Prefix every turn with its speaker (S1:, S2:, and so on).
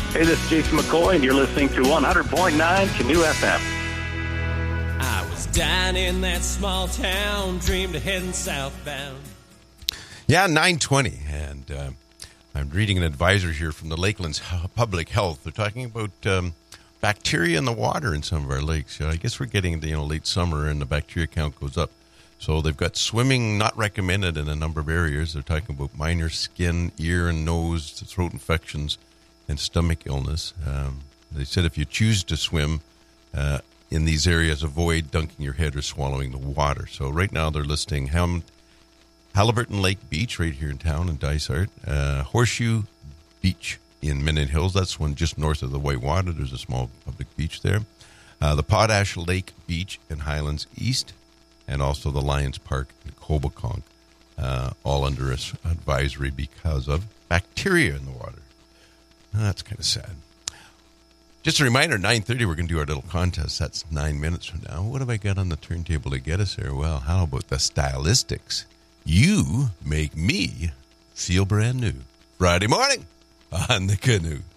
S1: Hey, this is Jason McCoy, and you're listening to 100.9 Canoe FM.
S2: I was down in that small town, dreamed of heading southbound.
S3: Yeah, 9:20, and I'm reading an advisory here from the Lakeland's Public Health. They're talking about bacteria in the water in some of our lakes. I guess we're getting into late summer, and the bacteria count goes up. So they've got swimming not recommended in a number of areas. They're talking about minor skin, ear and nose, throat infections, and stomach illness. They said if you choose to swim in these areas, avoid dunking your head or swallowing the water. So right now they're listing Halliburton Lake Beach right here in town in Dysart, Horseshoe Beach in Minden Hills. That's one just north of the Whitewater. There's a small public beach there. The Potash Lake Beach in Highlands East, and also the Lions Park in Coboconk, all under advisory because of bacteria in the water. That's kind of sad. Just a reminder, 9:30, we're going to do our little contest. That's 9 minutes from now. What have I got on the turntable to get us there? Well, how about the Stylistics? You make me feel brand new. Friday morning on the Canoe.